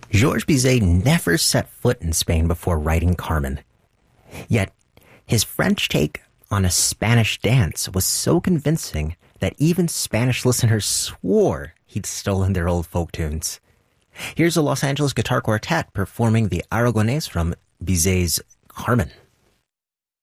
Georges Bizet never set foot in Spain before writing Carmen. Yet, his French take on a Spanish dance was so convincing that even Spanish listeners swore he'd stolen their old folk tunes. Here's a Los Angeles Guitar Quartet performing the Aragonés from Bizet's Carmen.